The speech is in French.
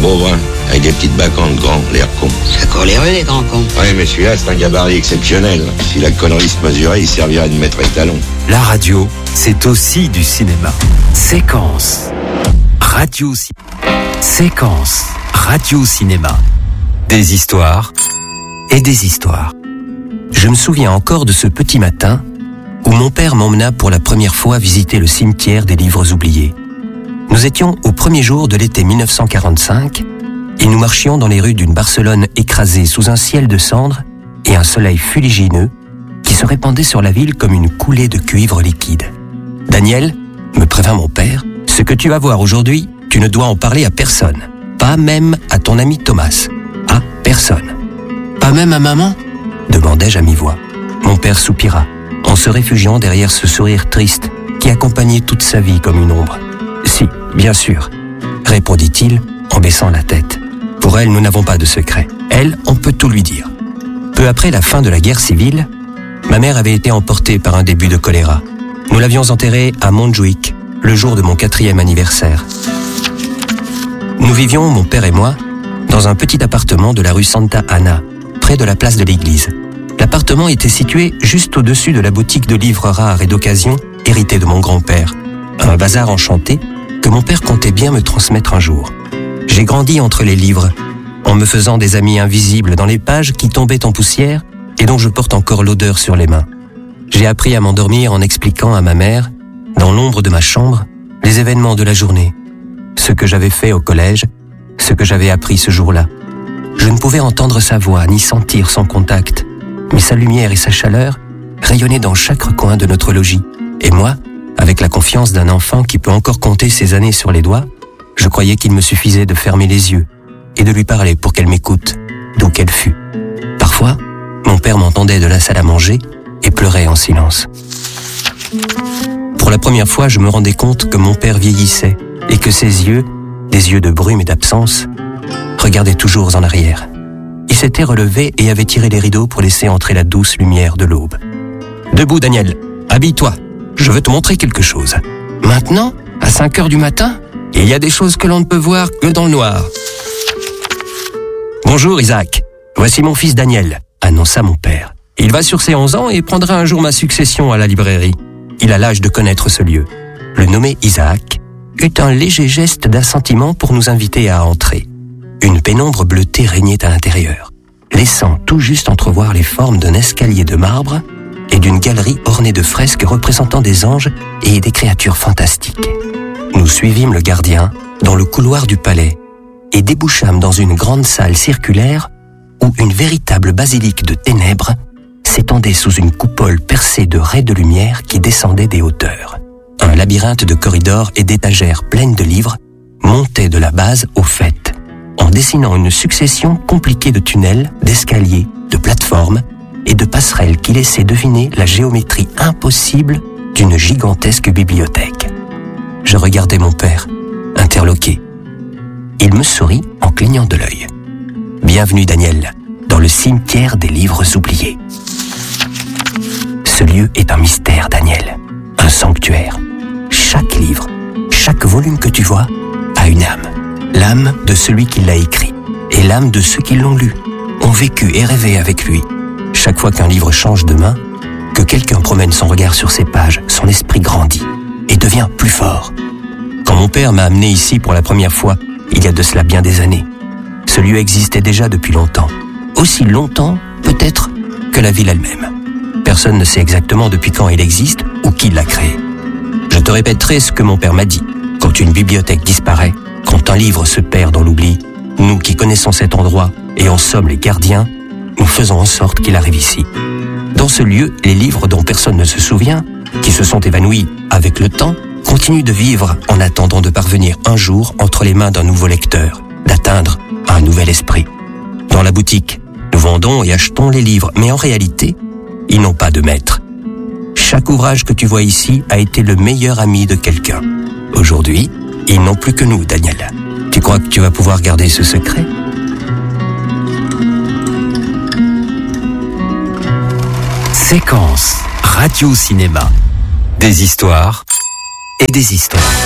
beau brun, avec des petites bacantes grands, l'air con. Ça court les rues, les grands cons. Ouais, mais celui-là, c'est un gabarit exceptionnel. Si la connerie se mesurait, il servirait de maître étalon. La radio, c'est aussi du cinéma. Séquence. Séquence. Radio-cinéma. Des histoires et des histoires. Je me souviens encore de ce petit matin où mon père m'emmena pour la première fois visiter le cimetière des livres oubliés. Nous étions au premier jour de l'été 1945 et nous marchions dans les rues d'une Barcelone écrasée sous un ciel de cendres et un soleil fuligineux qui se répandait sur la ville comme une coulée de cuivre liquide. « Daniel, me prévint mon père, ce que tu vas voir aujourd'hui, tu ne dois en parler à personne. Pas même à ton ami Thomas. À personne. »« Pas même à maman ?» demandai-je à mi-voix. Mon père soupira, en se réfugiant derrière ce sourire triste qui accompagnait toute sa vie comme une ombre. « Si, bien sûr, » répondit-il en baissant la tête. « Pour elle, nous n'avons pas de secret. Elle, on peut tout lui dire. » Peu après la fin de la guerre civile, ma mère avait été emportée par un début de choléra. Nous l'avions enterrée à Montjuïc, le jour de mon 4e anniversaire. Nous vivions, mon père et moi, dans un petit appartement de la rue Santa Ana, près de la place de l'église. L'appartement était situé juste au-dessus de la boutique de livres rares et d'occasion héritée de mon grand-père. Un bazar enchanté que mon père comptait bien me transmettre un jour. J'ai grandi entre les livres, en me faisant des amis invisibles dans les pages qui tombaient en poussière et dont je porte encore l'odeur sur les mains. J'ai appris à m'endormir en expliquant à ma mère, dans l'ombre de ma chambre, les événements de la journée, ce que j'avais fait au collège, ce que j'avais appris ce jour-là. Je ne pouvais entendre sa voix ni sentir son contact, mais sa lumière et sa chaleur rayonnaient dans chaque coin de notre logis. Et moi, avec la confiance d'un enfant qui peut encore compter ses années sur les doigts, je croyais qu'il me suffisait de fermer les yeux et de lui parler pour qu'elle m'écoute, d'où qu'elle fût. Parfois, mon père m'entendait de la salle à manger et pleurait en silence. Pour la première fois, je me rendais compte que mon père vieillissait et que ses yeux, des yeux de brume et d'absence, regardaient toujours en arrière. Il s'était relevé et avait tiré les rideaux pour laisser entrer la douce lumière de l'aube. « Debout, Daniel, habille-toi, je veux te montrer quelque chose. » « Maintenant, à 5 heures du matin, il y a des choses que l'on ne peut voir que dans le noir. »« Bonjour, Isaac, voici mon fils Daniel, » annonça mon père. « Il va sur ses 11 ans et prendra un jour ma succession à la librairie. Il a l'âge de connaître ce lieu. » Le nommé Isaac eut un léger geste d'assentiment pour nous inviter à entrer. Une pénombre bleutée régnait à l'intérieur, laissant tout juste entrevoir les formes d'un escalier de marbre et d'une galerie ornée de fresques représentant des anges et des créatures fantastiques. Nous suivîmes le gardien dans le couloir du palais et débouchâmes dans une grande salle circulaire où une véritable basilique de ténèbres s'étendait sous une coupole percée de raies de lumière qui descendaient des hauteurs. Un labyrinthe de corridors et d'étagères pleines de livres montait de la base au faîte, en dessinant une succession compliquée de tunnels, d'escaliers, de plateformes et de passerelles qui laissaient deviner la géométrie impossible d'une gigantesque bibliothèque. Je regardais mon père, interloqué. Il me sourit en clignant de l'œil. « Bienvenue, Daniel, dans le cimetière des livres oubliés. » Ce lieu est un mystère, Daniel, un sanctuaire. Chaque livre, chaque volume que tu vois a une âme. L'âme de celui qui l'a écrit et l'âme de ceux qui l'ont lu, ont vécu et rêvé avec lui. Chaque fois qu'un livre change de main, que quelqu'un promène son regard sur ses pages, son esprit grandit et devient plus fort. Quand mon père m'a amené ici pour la première fois, il y a de cela bien des années, ce lieu existait déjà depuis longtemps. Aussi longtemps, peut-être, que la ville elle-même. Personne ne sait exactement depuis quand il existe ou qui l'a créé. Je te répéterai ce que mon père m'a dit. Quand une bibliothèque disparaît, quand un livre se perd dans l'oubli, nous qui connaissons cet endroit et en sommes les gardiens, nous faisons en sorte qu'il arrive ici. Dans ce lieu, les livres dont personne ne se souvient, qui se sont évanouis avec le temps, continuent de vivre en attendant de parvenir un jour entre les mains d'un nouveau lecteur, d'atteindre un nouvel esprit. Dans la boutique, nous vendons et achetons les livres, mais en réalité, ils n'ont pas de maître. Chaque ouvrage que tu vois ici a été le meilleur ami de quelqu'un. Aujourd'hui, ils n'ont plus que nous, Daniel. Tu crois que tu vas pouvoir garder ce secret ? Séquence radio-cinéma. Des histoires et des histoires.